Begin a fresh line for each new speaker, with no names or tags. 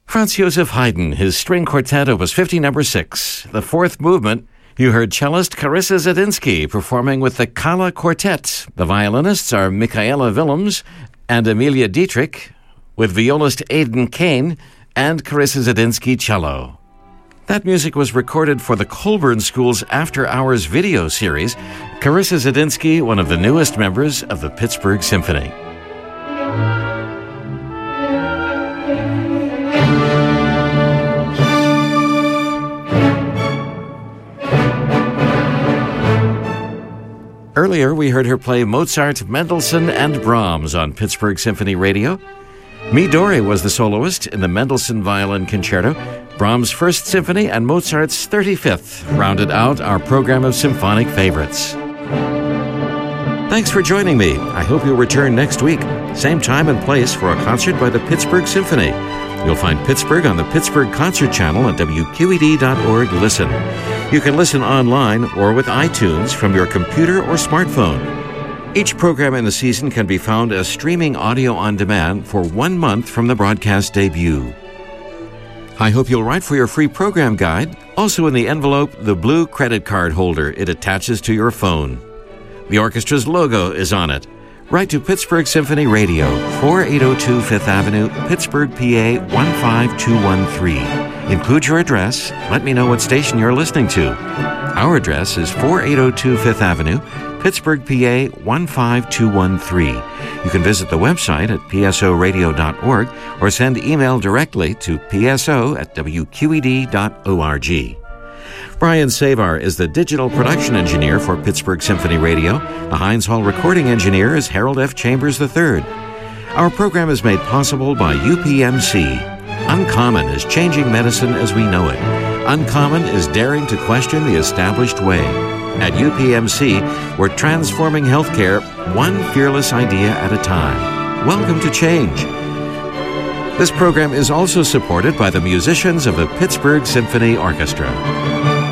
Franz Joseph Haydn, his string quartet, Opus 50, number 6. The fourth movement, you heard cellist Carissa Zadinsky performing with the Kala Quartet. The violinists are Michaela Willems and Amelia Dietrich, with violist Aidan Kane and Carissa Zadinsky cello. That music was recorded for the Colburn School's After Hours video series. Carissa Zadinsky, one of the newest members of the Pittsburgh Symphony. Earlier, we heard her play Mozart, Mendelssohn, and Brahms on Pittsburgh Symphony Radio. Midori was the soloist in the Mendelssohn Violin Concerto. Brahms' First Symphony and Mozart's 35th rounded out our program of symphonic favorites. Thanks for joining me. I hope you'll return next week, same time and place, for a concert by the Pittsburgh Symphony. You'll find Pittsburgh on the Pittsburgh Concert Channel at WQED.org. Listen. You can listen online or with iTunes from your computer or smartphone. Each program in the season can be found as streaming audio on demand for 1 month from the broadcast debut. I hope you'll write for your free program guide. Also in the envelope, the blue credit card holder it attaches to your phone. The orchestra's logo is on it. Write to Pittsburgh Symphony Radio, 4802 Fifth Avenue, Pittsburgh, PA 15213. Include your address. Let me know what station you're listening to. Our address is 4802 Fifth Avenue, Pittsburgh, PA 15213. You can visit the website at psoradio.org or send email directly to pso@wqed.org. Brian Savar is the digital production engineer for Pittsburgh Symphony Radio. The Heinz Hall recording engineer is Harold F. Chambers III. Our program is made possible by UPMC. Uncommon is changing medicine as we know it. Uncommon is daring to question the established way. At UPMC, we're transforming healthcare one fearless idea at a time. Welcome to change. This program is also supported by the musicians of the Pittsburgh Symphony Orchestra.